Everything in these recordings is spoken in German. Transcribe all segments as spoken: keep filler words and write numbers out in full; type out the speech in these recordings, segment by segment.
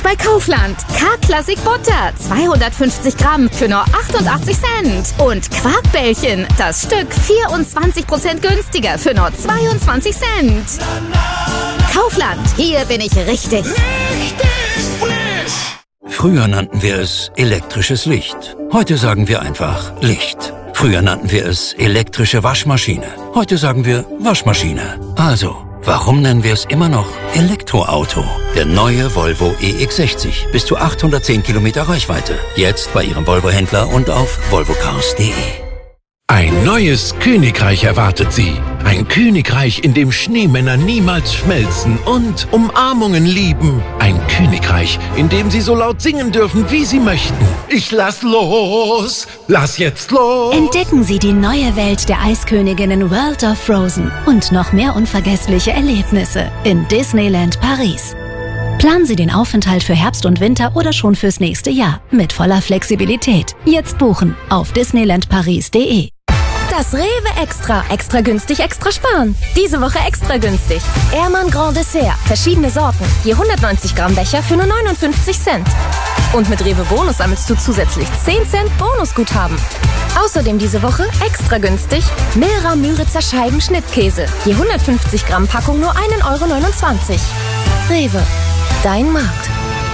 bei Kaufland. K-Klassik Butter, zweihundertfünfzig Gramm für nur achtundachtzig Cent. Und Quarkbällchen, das Stück vierundzwanzig Prozent günstiger für nur zweiundzwanzig Cent. Kaufland, hier bin ich richtig. Richtig frisch! Früher nannten wir es elektrisches Licht. Heute sagen wir einfach Licht. Früher nannten wir es elektrische Waschmaschine. Heute sagen wir Waschmaschine. Also, warum nennen wir es immer noch Elektroauto? Der neue Volvo E X sechzig. Bis zu achthundertzehn Kilometer Reichweite. Jetzt bei Ihrem Volvo-Händler und auf volvo cars punkt de. Ein neues Königreich erwartet Sie. Ein Königreich, in dem Schneemänner niemals schmelzen und Umarmungen lieben. Ein Königreich, in dem Sie so laut singen dürfen, wie Sie möchten. Ich lass los, lass jetzt los. Entdecken Sie die neue Welt der Eisköniginnen World of Frozen und noch mehr unvergessliche Erlebnisse in Disneyland Paris. Planen Sie den Aufenthalt für Herbst und Winter oder schon fürs nächste Jahr mit voller Flexibilität. Jetzt buchen auf disneyland paris punkt de. Das Rewe Extra. Extra günstig, extra sparen. Diese Woche extra günstig. Ehrmann Grand Dessert. Verschiedene Sorten. Je hundertneunzig Gramm Becher für nur neunundfünfzig Cent. Und mit Rewe Bonus sammelst du zusätzlich zehn Cent Bonusguthaben. Außerdem diese Woche extra günstig Milra Müritzer Scheiben Schnittkäse. Je hundertfünfzig Gramm Packung nur ein Euro neunundzwanzig. Rewe. Dein Markt.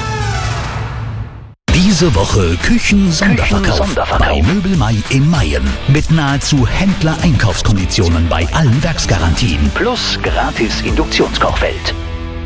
Diese Woche Küchen-Sonderverkauf Küchen-Sonderverkauf bei Möbel Mai in Mayen. Mit nahezu Händler-Einkaufskonditionen bei allen Werksgarantien. Plus gratis Induktionskochfeld.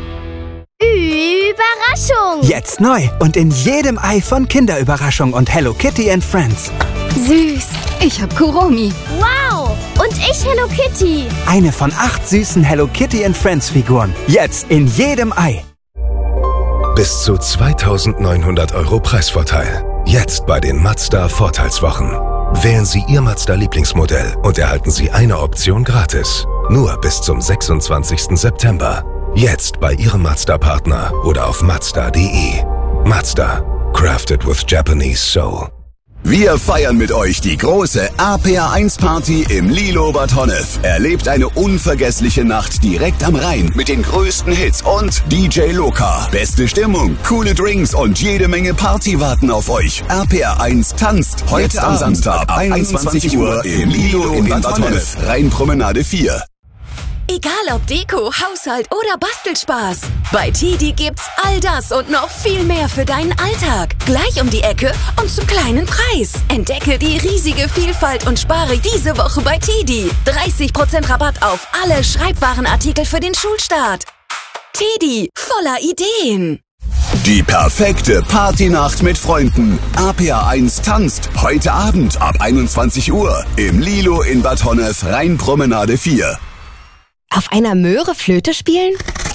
Überraschung! Jetzt neu und in jedem Ei von Kinderüberraschung und Hello Kitty and Friends. Süß. Ich hab Kuromi. Wow. Und ich Hello Kitty. Eine von acht süßen Hello Kitty and Friends Figuren. Jetzt in jedem Ei. Bis zu zweitausendneunhundert Euro Preisvorteil. Jetzt bei den Mazda Vorteilswochen. Wählen Sie Ihr Mazda Lieblingsmodell und erhalten Sie eine Option gratis. Nur bis zum sechsundzwanzigsten September. Jetzt bei Ihrem Mazda-Partner oder auf mazda punkt de. Mazda. Crafted with Japanese Soul. Wir feiern mit euch die große R P R eins Party im Lilo Bad Honnef. Erlebt eine unvergessliche Nacht direkt am Rhein mit den größten Hits und D J Loka. Beste Stimmung, coole Drinks und jede Menge Party warten auf euch. R P R eins tanzt heute Jetzt am Samstag ab einundzwanzig Uhr im Lilo in Bad Honnef. Rheinpromenade vier. Egal ob Deko, Haushalt oder Bastelspaß. Bei Tidi gibt's all das und noch viel mehr für deinen Alltag. Gleich um die Ecke und zum kleinen Preis. Entdecke die riesige Vielfalt und spare diese Woche bei Tidi. dreißig Prozent Rabatt auf alle Schreibwarenartikel für den Schulstart. Tidi, voller Ideen. Die perfekte Partynacht mit Freunden. R P R eins tanzt heute Abend ab einundzwanzig Uhr im Lilo in Bad Honnef, Rheinpromenade vier. Auf einer Möhre Flöte spielen?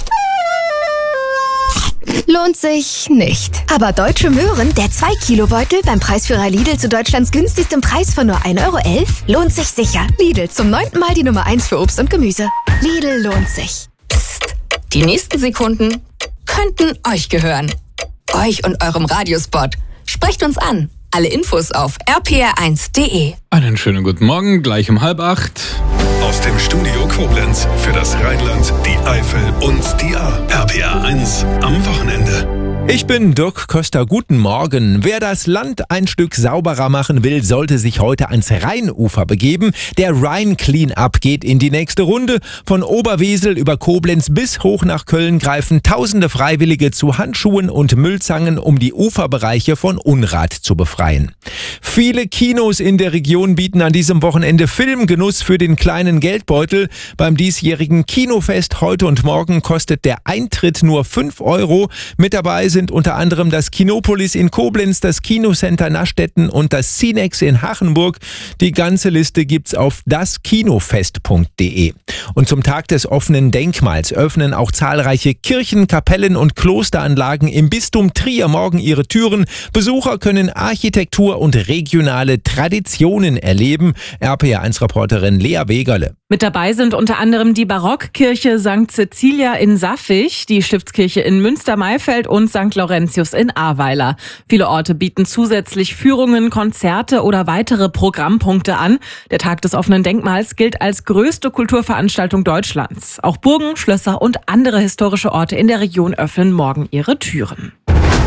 Lohnt sich nicht. Aber Deutsche Möhren, der zwei Kilo Beutel beim Preisführer Lidl zu Deutschlands günstigstem Preis von nur ein Euro elf, lohnt sich sicher. Lidl, zum neunten Mal die Nummer eins für Obst und Gemüse. Lidl lohnt sich. Psst. Die nächsten Sekunden könnten euch gehören. Euch und eurem Radiospot. Sprecht uns an. Alle Infos auf r p r eins punkt de. Einen schönen guten Morgen, gleich um halb acht. Aus dem Studio Koblenz für das Rheinland, die Eifel und die A. R P R eins am Wochenende. Ich bin Dirk Köster, guten Morgen. Wer das Land ein Stück sauberer machen will, sollte sich heute ans Rheinufer begeben. Der Rhine Clean-Up geht in die nächste Runde. Von Oberwesel über Koblenz bis hoch nach Köln greifen tausende Freiwillige zu Handschuhen und Müllzangen, um die Uferbereiche von Unrat zu befreien. Viele Kinos in der Region bieten an diesem Wochenende Filmgenuss für den kleinen Geldbeutel. Beim diesjährigen Kinofest heute und morgen kostet der Eintritt nur fünf Euro. Mit dabei sind unter anderem das Kinopolis in Koblenz, das Kinocenter Nastetten und das Cinex in Hachenburg. Die ganze Liste gibt's auf das kinofest punkt de. Und zum Tag des offenen Denkmals öffnen auch zahlreiche Kirchen, Kapellen und Klosteranlagen im Bistum Trier morgen ihre Türen. Besucher können Architektur und regionale Traditionen erleben. R P R eins Reporterin Lea Wegerle. Mit dabei sind unter anderem die Barockkirche Sankt Cäcilia in Saffig, die Stiftskirche in Münster-Maifeld und Sankt Laurentius in Ahrweiler. Viele Orte bieten zusätzlich Führungen, Konzerte oder weitere Programmpunkte an. Der Tag des offenen Denkmals gilt als größte Kulturveranstaltung Deutschlands. Auch Burgen, Schlösser und andere historische Orte in der Region öffnen morgen ihre Türen.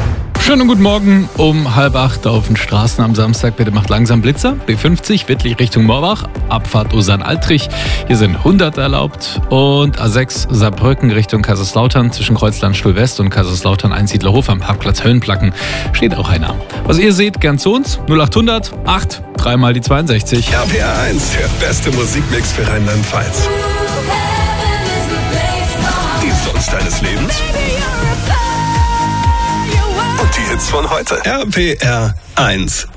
Schönen guten Morgen um halb acht auf den Straßen am Samstag. Bitte macht langsam Blitzer. B fünfzig, Wittlich Richtung Morbach, Abfahrt Usan-Altrich. Hier sind hundert erlaubt. Und A sechs Saarbrücken Richtung Kaiserslautern zwischen Kreuzlandstuhl West und Kaiserslautern Einsiedlerhof am Parkplatz Höllenplacken steht auch einer. Was ihr seht, gern zu uns. null achthundert acht, dreimal die zweiundsechzig. R P R eins, der beste Musikmix für Rheinland-Pfalz. Die Sonst deines Lebens. Und die Hits von heute. R P R eins.